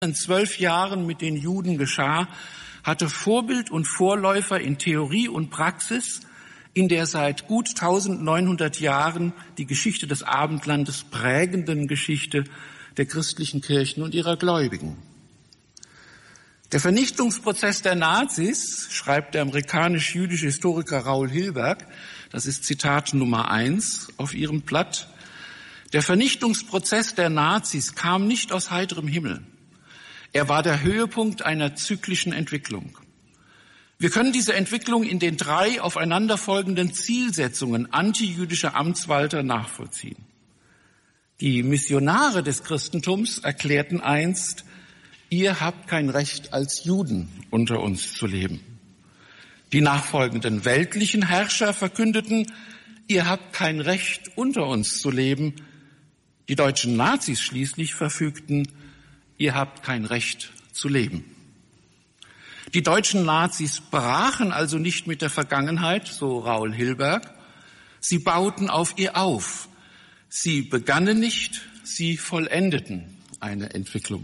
12 Jahren mit den Juden geschah, hatte Vorbild und Vorläufer in Theorie und Praxis in der seit gut 1900 Jahren die Geschichte des Abendlandes prägenden Geschichte der christlichen Kirchen und ihrer Gläubigen. Der Vernichtungsprozess der Nazis, schreibt der amerikanisch-jüdische Historiker Raoul Hilberg, das ist Zitat Nummer 1 auf ihrem Blatt, der Vernichtungsprozess der Nazis kam nicht aus heiterem Himmel. Er war der Höhepunkt einer zyklischen Entwicklung. Wir können diese Entwicklung in den 3 aufeinanderfolgenden Zielsetzungen antijüdischer Amtswalter nachvollziehen. Die Missionare des Christentums erklärten einst, ihr habt kein Recht, als Juden unter uns zu leben. Die nachfolgenden weltlichen Herrscher verkündeten, ihr habt kein Recht, unter uns zu leben. Die deutschen Nazis schließlich verfügten, ihr habt kein Recht zu leben. Die deutschen Nazis brachen also nicht mit der Vergangenheit, so Raoul Hilberg, sie bauten auf ihr auf. Sie begannen nicht, sie vollendeten eine Entwicklung.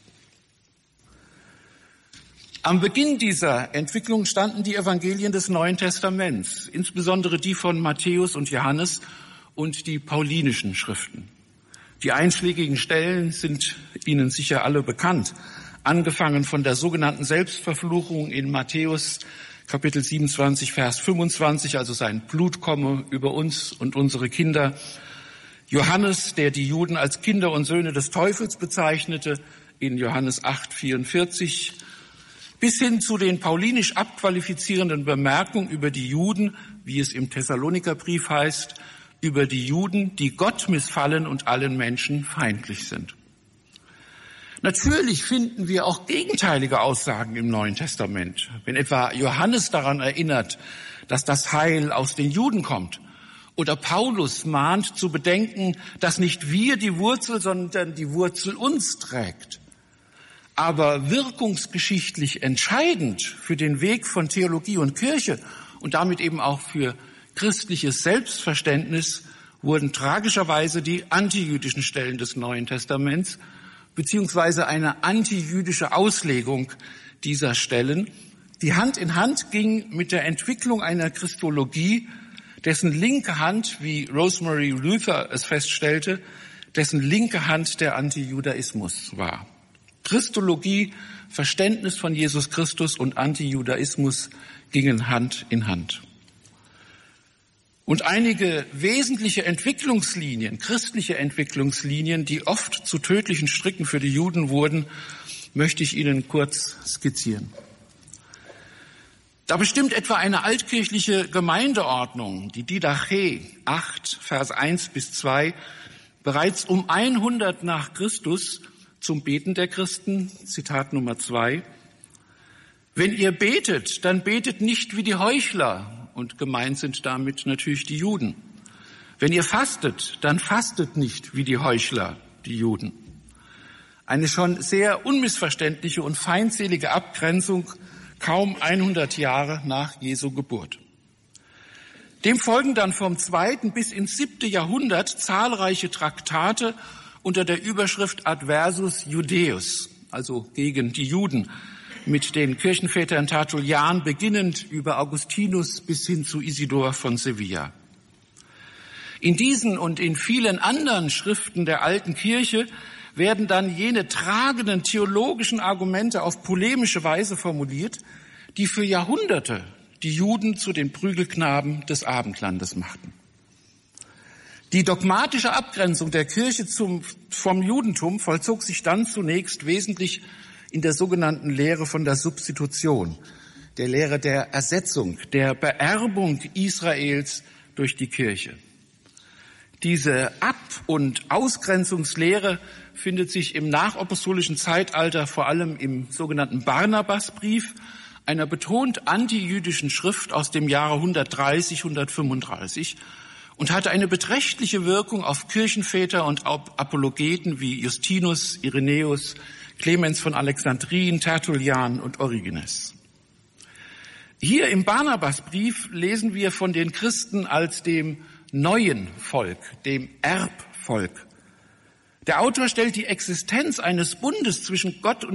Am Beginn dieser Entwicklung standen die Evangelien des Neuen Testaments, insbesondere die von Matthäus und Johannes und die paulinischen Schriften. Die einschlägigen Stellen sind Ihnen sicher alle bekannt, angefangen von der sogenannten Selbstverfluchung in Matthäus Kapitel 27, Vers 25, also sein Blut komme über uns und unsere Kinder. Johannes, der die Juden als Kinder und Söhne des Teufels bezeichnete, in Johannes 8, 44, bis hin zu den paulinisch abqualifizierenden Bemerkungen über die Juden, wie es im Thessalonikerbrief heißt, über die Juden, die Gott missfallen und allen Menschen feindlich sind. Natürlich finden wir auch gegenteilige Aussagen im Neuen Testament. Wenn etwa Johannes daran erinnert, dass das Heil aus den Juden kommt, oder Paulus mahnt zu bedenken, dass nicht wir die Wurzel, sondern die Wurzel uns trägt. Aber wirkungsgeschichtlich entscheidend für den Weg von Theologie und Kirche und damit eben auch für christliches Selbstverständnis wurden tragischerweise die antijüdischen Stellen des Neuen Testaments beziehungsweise eine antijüdische Auslegung dieser Stellen, die Hand in Hand ging mit der Entwicklung einer Christologie, dessen linke Hand, wie Rosemary Luther es feststellte, dessen linke Hand der Antijudaismus war. Christologie, Verständnis von Jesus Christus und Antijudaismus gingen Hand in Hand. Und einige wesentliche Entwicklungslinien, christliche Entwicklungslinien, die oft zu tödlichen Stricken für die Juden wurden, möchte ich Ihnen kurz skizzieren. Da bestimmt etwa eine altkirchliche Gemeindeordnung, die Didache 8, Vers 1 bis 2, bereits um 100 nach Christus zum Beten der Christen, Zitat Nummer 2, wenn ihr betet, dann betet nicht wie die Heuchler, und gemeint sind damit natürlich die Juden. Wenn ihr fastet, dann fastet nicht wie die Heuchler, die Juden. Eine schon sehr unmissverständliche und feindselige Abgrenzung kaum 100 Jahre nach Jesu Geburt. Dem folgen dann vom 2. bis ins 7. Jahrhundert zahlreiche Traktate unter der Überschrift Adversus Judaeus, also gegen die Juden, mit den Kirchenvätern Tertullian beginnend über Augustinus bis hin zu Isidor von Sevilla. In diesen und in vielen anderen Schriften der alten Kirche werden dann jene tragenden theologischen Argumente auf polemische Weise formuliert, die für Jahrhunderte die Juden zu den Prügelknaben des Abendlandes machten. Die dogmatische Abgrenzung der Kirche vom Judentum vollzog sich dann zunächst wesentlich in der sogenannten Lehre von der Substitution, der Lehre der Ersetzung, der Beerbung Israels durch die Kirche. Diese Ab- und Ausgrenzungslehre findet sich im nachapostolischen Zeitalter vor allem im sogenannten Barnabasbrief, einer betont antijüdischen Schrift aus dem Jahre 130, 135 und hatte eine beträchtliche Wirkung auf Kirchenväter und Apologeten wie Justinus, Irenäus, Clemens von Alexandrien, Tertullian und Origenes. Hier im Barnabasbrief lesen wir von den Christen als dem neuen Volk, dem Erbvolk. Der Autor stellt die Existenz eines Bundes zwischen Gott